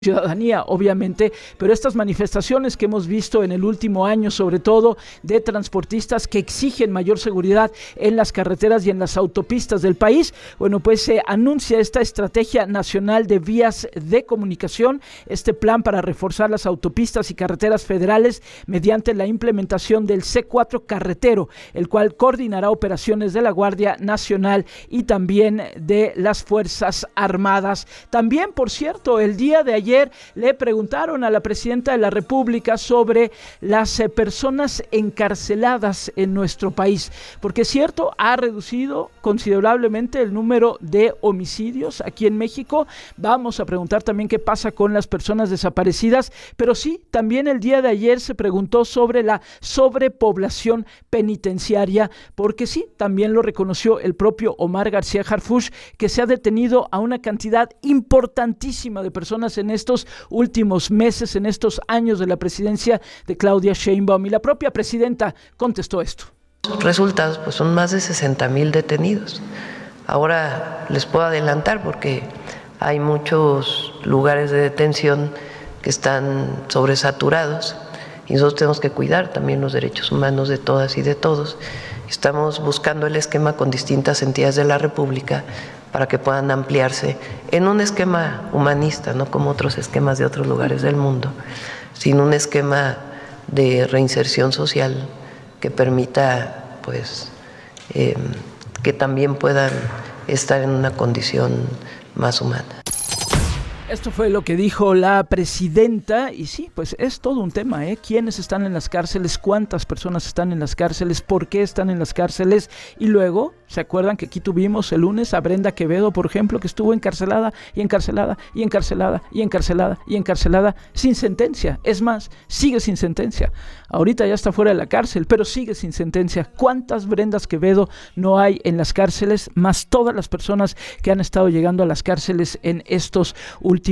ciudadanía, obviamente, pero estas manifestaciones que hemos visto en el último año, sobre todo de transportistas que exigen mayor seguridad en las carreteras y en las autopistas del país, bueno, pues se anuncia esta estrategia nacional de vías de comunicación, este plan para reforzar las autopistas y carreteras federales mediante la implementación del C4 carretero, el cual coordinará operaciones de la Guardia Nacional y también de las Fuerzas Armadas. También, por cierto, el día de ayer le preguntaron a la presidenta de la República sobre las personas encarceladas en nuestro país, porque es cierto, ha reducido considerablemente el número de homicidios aquí en México. Vamos a preguntar también qué pasa con las personas desaparecidas, pero sí, también el día de ayer se preguntó sobre la sobrepoblación penitenciaria, porque sí, también lo reconoció el propio Omar García Harfuch, que se ha detenido a una cantidad importantísima de personas en estos últimos meses, en estos años de la presidencia de Claudia Sheinbaum, y la propia presidenta contestó esto. Resultados, pues son más de 60,000 detenidos. Ahora les puedo adelantar porque hay muchos lugares de detención que están sobresaturados y nosotros tenemos que cuidar también los derechos humanos de todas y de todos. Estamos buscando el esquema con distintas entidades de la República para que puedan ampliarse en un esquema humanista, no como otros esquemas de otros lugares del mundo, sino un esquema de reinserción social que permita, pues, que también puedan estar en una condición más humana. Esto fue lo que dijo la presidenta y sí, pues es todo un tema, ¿eh? ¿Quiénes están en las cárceles? ¿Cuántas personas están en las cárceles? ¿Por qué están en las cárceles? Y luego, ¿se acuerdan que aquí tuvimos el lunes a Brenda Quevedo, por ejemplo, que estuvo encarcelada y encarcelada y encarcelada y encarcelada y encarcelada sin sentencia? Es más, sigue sin sentencia. Ahorita ya está fuera de la cárcel, pero sigue sin sentencia. ¿Cuántas Brendas Quevedo no hay en las cárceles? Más todas las personas que han estado llegando a las cárceles en estos últimos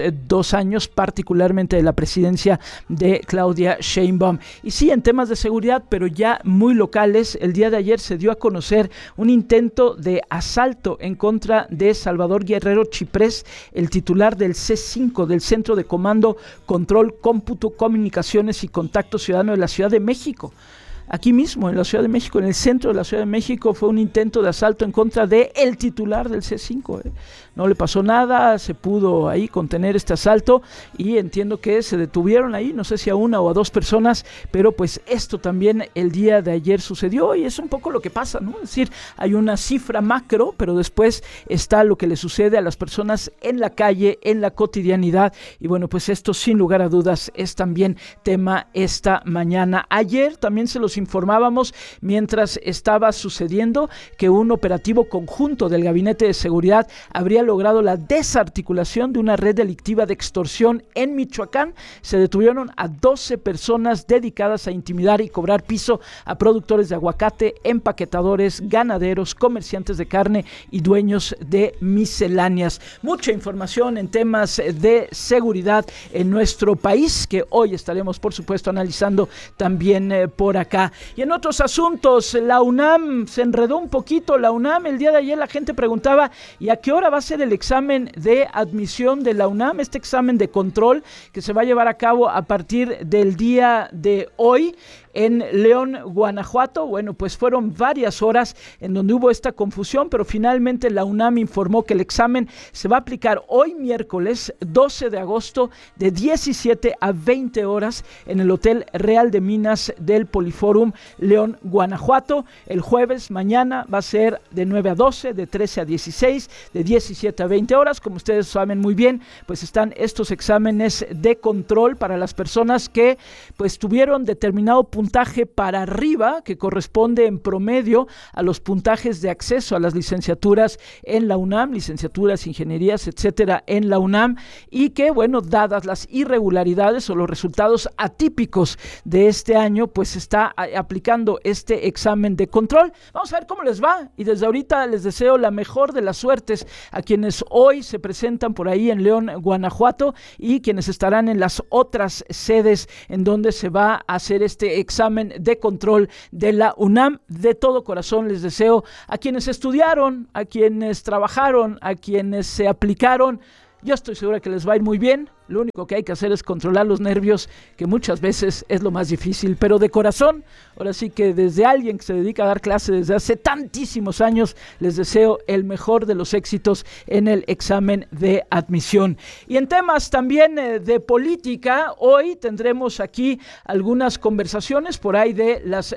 2 años, particularmente de la presidencia de Claudia Sheinbaum. Y sí, en temas de seguridad, pero ya muy locales, el día de ayer se dio a conocer un intento de asalto en contra de Salvador Guerrero Chiprés, el titular del C5, del Centro de Comando, Control, Cómputo, Comunicaciones y Contacto Ciudadano de la Ciudad de México. Aquí mismo, en la Ciudad de México, en el centro de la Ciudad de México, fue un intento de asalto en contra de el titular del C5. No le pasó nada, se pudo ahí contener este asalto y entiendo que se detuvieron ahí, no sé si a 1 o a 2 personas, pero pues esto también el día de ayer sucedió y es un poco lo que pasa, ¿no? Es decir, hay una cifra macro, pero después está lo que le sucede a las personas en la calle, en la cotidianidad, y bueno, pues esto sin lugar a dudas es también tema esta mañana. Ayer también se los informábamos mientras estaba sucediendo que un operativo conjunto del Gabinete de Seguridad habría logrado la desarticulación de una red delictiva de extorsión en Michoacán. Se detuvieron a 12 personas dedicadas a intimidar y cobrar piso a productores de aguacate, empaquetadores, ganaderos, comerciantes de carne y dueños de misceláneas. Mucha información en temas de seguridad en nuestro país que hoy estaremos, por supuesto, analizando también por acá. Y en otros asuntos, la UNAM se enredó un poquito. La UNAM, el día de ayer la gente preguntaba, ¿y a qué hora va a ser el examen de admisión de la UNAM? Este examen de control que se va a llevar a cabo a partir del día de hoy en León, Guanajuato. Bueno, pues fueron varias horas en donde hubo esta confusión, pero finalmente la UNAM informó que el examen se va a aplicar hoy miércoles 12 de agosto de 17 a 20 horas en el Hotel Real de Minas del Poliforum León, Guanajuato. El jueves, mañana, va a ser de 9 a 12, de 13 a 16, de 17 a 20 horas. Como ustedes saben muy bien, pues están estos exámenes de control para las personas que pues tuvieron determinado puntaje para arriba, que corresponde en promedio a los puntajes de acceso a las licenciaturas en la UNAM, licenciaturas, ingenierías, etcétera, en la UNAM, y que, bueno, dadas las irregularidades o los resultados atípicos de este año, pues está aplicando este examen de control. Vamos a ver cómo les va, y desde ahorita les deseo la mejor de las suertes a quienes hoy se presentan por ahí en León, Guanajuato, y quienes estarán en las otras sedes en donde se va a hacer este examen de control de la UNAM. De todo corazón les deseo a quienes estudiaron, a quienes trabajaron, a quienes se aplicaron. Yo estoy segura que les va a ir muy bien. Lo único que hay que hacer es controlar los nervios, que muchas veces es lo más difícil, pero de corazón, ahora sí que desde alguien que se dedica a dar clase desde hace tantísimos años, les deseo el mejor de los éxitos en el examen de admisión. Y en temas también de política, hoy tendremos aquí algunas conversaciones por ahí de las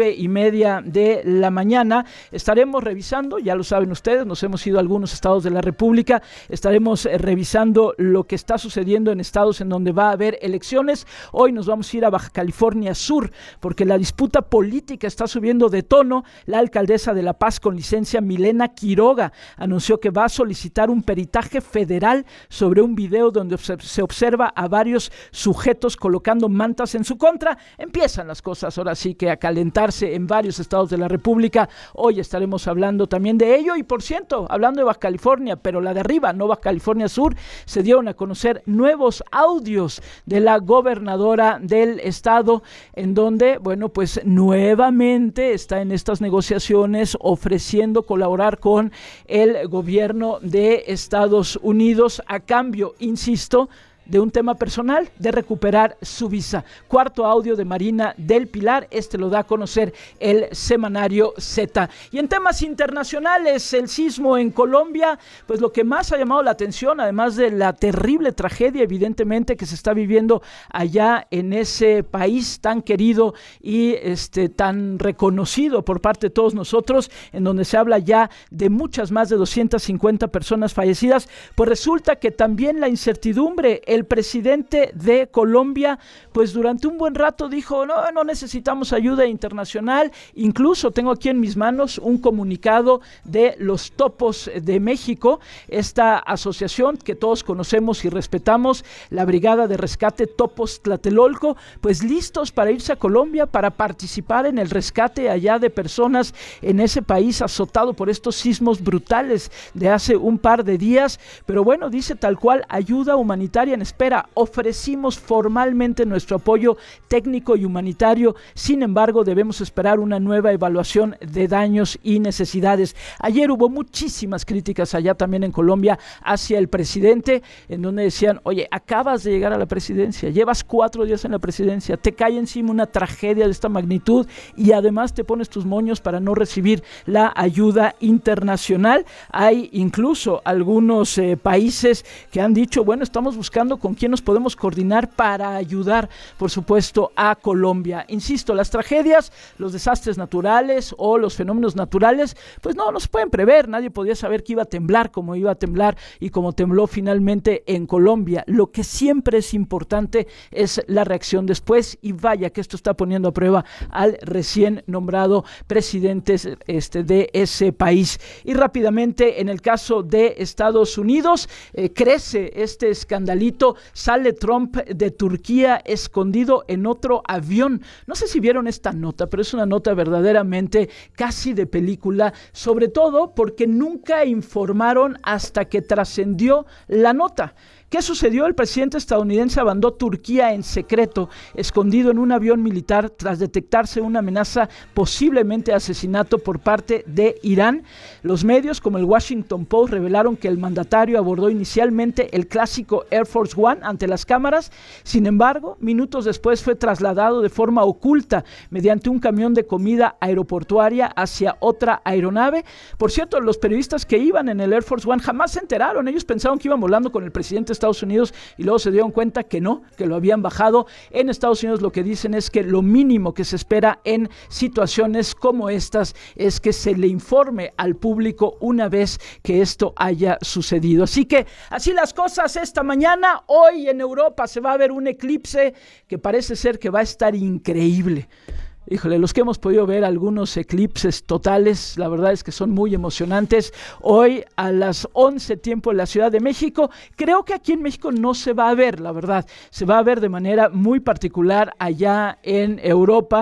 9:30 de la mañana. Estaremos revisando, ya lo saben ustedes, nos hemos ido a algunos estados de la República, estaremos revisando lo que está sucediendo en estados en donde va a haber elecciones. Hoy nos vamos a ir a Baja California Sur, porque la disputa política está subiendo de tono. La alcaldesa de La Paz con licencia, Milena Quiroga, anunció que va a solicitar un peritaje federal sobre un video donde se observa a varios sujetos colocando mantas en su contra. Empiezan las cosas ahora sí que a calentarse en varios estados de la República. Hoy estaremos hablando también de ello y, por cierto, hablando de Baja California, pero la de arriba, no Baja California Sur, se dieron a conocer nuevos audios de la gobernadora del estado, en donde, bueno, pues nuevamente está en estas negociaciones ofreciendo colaborar con el gobierno de Estados Unidos a cambio, insisto, de un tema personal, de recuperar su visa. Cuarto audio de Marina del Pilar, lo da a conocer el semanario Z. Y en temas internacionales, el sismo en Colombia, pues lo que más ha llamado la atención, además de la terrible tragedia evidentemente que se está viviendo allá en ese país tan querido y tan reconocido por parte de todos nosotros, en donde se habla ya de muchas más de 250 personas fallecidas, pues resulta que también la incertidumbre. El presidente de Colombia, pues durante un buen rato dijo, no necesitamos ayuda internacional. Incluso tengo aquí en mis manos un comunicado de los Topos de México, esta asociación que todos conocemos y respetamos, la Brigada de Rescate Topos Tlatelolco, pues listos para irse a Colombia para participar en el rescate allá de personas en ese país azotado por estos sismos brutales de hace un par de días. Pero bueno, dice tal cual, ayuda humanitaria en espera. Ofrecimos formalmente nuestro apoyo técnico y humanitario, sin embargo debemos esperar una nueva evaluación de daños y necesidades. Ayer hubo muchísimas críticas allá también en Colombia hacia el presidente, en donde decían, oye, acabas de llegar a la presidencia, llevas 4 días en la presidencia, te cae encima una tragedia de esta magnitud y además te pones tus moños para no recibir la ayuda internacional. Hay incluso algunos países que han dicho, bueno, estamos buscando con quién nos podemos coordinar para ayudar, por supuesto, a Colombia. Insisto, las tragedias, los desastres naturales o los fenómenos naturales, pues no se pueden prever. Nadie podía saber que iba a temblar como iba a temblar y como tembló finalmente en Colombia. Lo que siempre es importante es la reacción después, y vaya que esto está poniendo a prueba al recién nombrado presidente de ese país. Y rápidamente, en el caso de Estados Unidos, crece este escandalito. Sale Trump de Turquía escondido en otro avión. No sé si vieron esta nota, pero es una nota verdaderamente casi de película, sobre todo porque nunca informaron hasta que trascendió la nota. ¿Qué sucedió? El presidente estadounidense abandonó Turquía en secreto, escondido en un avión militar tras detectarse una amenaza posiblemente de asesinato por parte de Irán. Los medios como el Washington Post revelaron que el mandatario abordó inicialmente el clásico Air Force One ante las cámaras. Sin embargo, minutos después fue trasladado de forma oculta mediante un camión de comida aeroportuaria hacia otra aeronave. Por cierto, los periodistas que iban en el Air Force One jamás se enteraron. Ellos pensaron que iban volando con el presidente de Estados Unidos y luego se dieron cuenta que no, que lo habían bajado. En Estados Unidos lo que dicen es que lo mínimo que se espera en situaciones como estas es que se le informe al público una vez que esto haya sucedido. Así que así las cosas esta mañana. Hoy en Europa se va a ver un eclipse que parece ser que va a estar increíble. Híjole, los que hemos podido ver algunos eclipses totales, la verdad es que son muy emocionantes. Hoy a las 11 tiempo en la Ciudad de México, creo que aquí en México no se va a ver, la verdad, se va a ver de manera muy particular allá en Europa.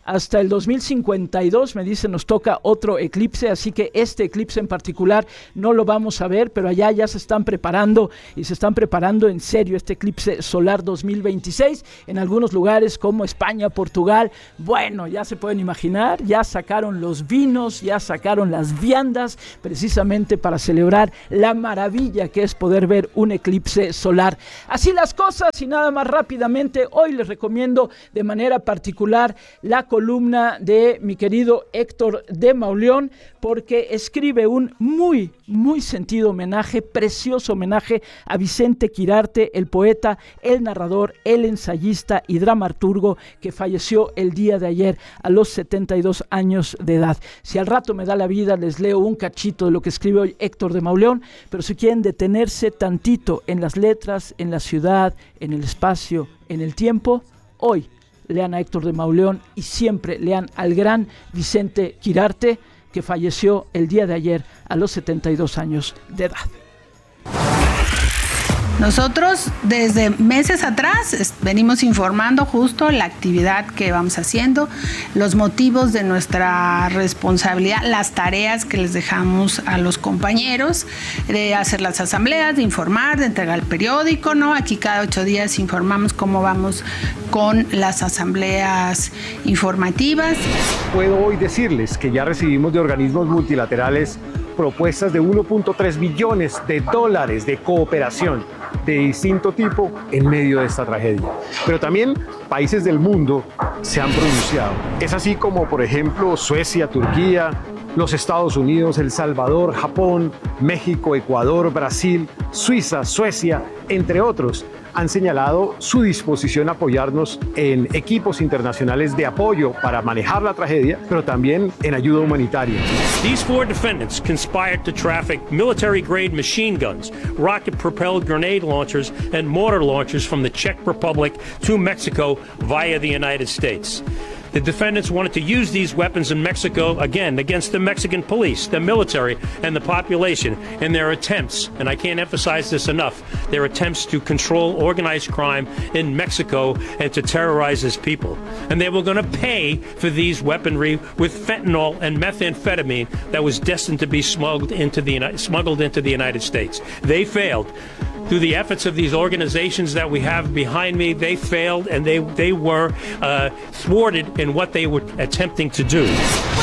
hasta el 2052, me dice, nos toca otro eclipse, así que este eclipse en particular no lo vamos a ver, pero allá ya se están preparando y se están preparando en serio este eclipse solar 2026 en algunos lugares como España, Portugal. Bueno, ya se pueden imaginar, ya sacaron los vinos, ya sacaron las viandas precisamente para celebrar la maravilla que es poder ver un eclipse solar. Así las cosas, y nada más rápidamente, hoy les recomiendo de manera particular la columna de mi querido Héctor de Mauleón, porque escribe un muy sentido homenaje, precioso homenaje a Vicente Quirarte, el poeta, el narrador, el ensayista y dramaturgo que falleció el día de ayer a los 72 años de edad. Si al rato me da la vida, les leo un cachito de lo que escribe hoy Héctor de Mauleón, pero si quieren detenerse tantito en las letras, en la ciudad, en el espacio, en el tiempo, hoy lean a Héctor de Mauleón y siempre lean al gran Vicente Quirarte, que falleció el día de ayer a los 72 años de edad. Nosotros desde meses atrás venimos informando justo la actividad que vamos haciendo, los motivos de nuestra responsabilidad, las tareas que les dejamos a los compañeros, de hacer las asambleas, de informar, de entregar el periódico, ¿no? Aquí cada 8 días informamos cómo vamos con las asambleas informativas. Puedo hoy decirles que ya recibimos de organismos multilaterales propuestas de 1.3 billones de dólares de cooperación de distinto tipo en medio de esta tragedia. Pero también países del mundo se han pronunciado. Es así como, por ejemplo, Suecia, Turquía, los Estados Unidos, El Salvador, Japón, México, Ecuador, Brasil, Suiza, Suecia, entre otros, han señalado su disposición a apoyarnos en equipos internacionales de apoyo para manejar la tragedia, pero también en ayuda humanitaria. These 4 defendants conspired to traffic military-grade machine guns, rocket-propelled grenade launchers, and mortar launchers from the Czech Republic to Mexico via the United States. The defendants wanted to use these weapons in Mexico, again, against the Mexican police, the military, and the population in their attempts, and I can't emphasize this enough, their attempts to control organized crime in Mexico and to terrorize its people. And they were going to pay for these weaponry with fentanyl and methamphetamine that was destined to be smuggled into the United States. They failed. Through the efforts of these organizations that we have behind me, they failed and they were thwarted in what they were attempting to do.